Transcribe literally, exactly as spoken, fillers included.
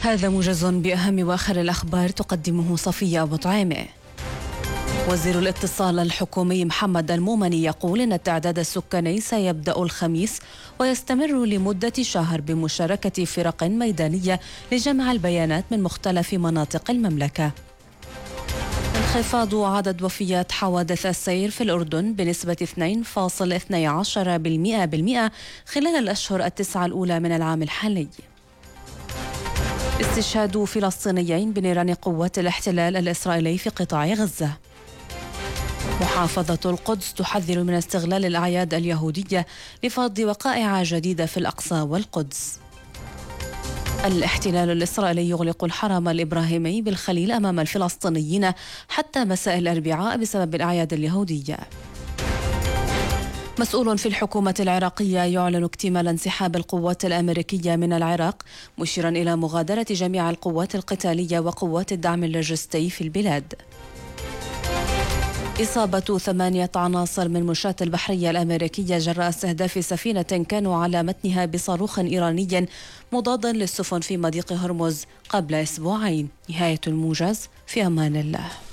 هذا موجز بأهم وآخر الأخبار تقدمه صفية أبو طعيمة. وزير الاتصال الحكومي محمد المومني يقول إن التعداد السكاني سيبدأ الخميس ويستمر لمدة شهر بمشاركة فرق ميدانية لجمع البيانات من مختلف مناطق المملكة. انخفاض عدد وفيات حوادث السير في الأردن بنسبة اثنين فاصلة اثني عشر بالمئة خلال الأشهر التسعة الأولى من العام الحالي. استشهاد فلسطينيين بنيران قوات الاحتلال الإسرائيلي في قطاع غزة. محافظة القدس تحذر من استغلال الأعياد اليهودية لفرض وقائع جديدة في الأقصى والقدس. الاحتلال الإسرائيلي يغلق الحرم الإبراهيمي بالخليل أمام الفلسطينيين حتى مساء الأربعاء بسبب الأعياد اليهودية. مسؤول في الحكومة العراقية يعلن اكتمال انسحاب القوات الأمريكية من العراق، مشيرا إلى مغادرة جميع القوات القتالية وقوات الدعم اللوجستي في البلاد. إصابة ثمانية عناصر من مشاة البحرية الأمريكية جراء استهداف سفينة كانوا على متنها بصاروخ إيراني مضاد للسفن في مضيق هرمز قبل أسبوعين. نهاية الموجز، في أمان الله.